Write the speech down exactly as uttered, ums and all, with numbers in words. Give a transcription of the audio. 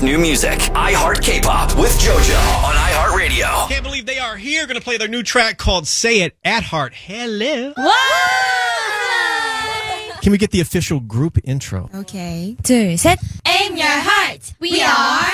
new music. iHeart K-Pop with JoJo on iHeartRadio. Can't believe they are here. Going to play their new track called Say It at Heart. Hello. 와! Can we get the official group intro? 오케이. 둘, 셋. In your heart, we are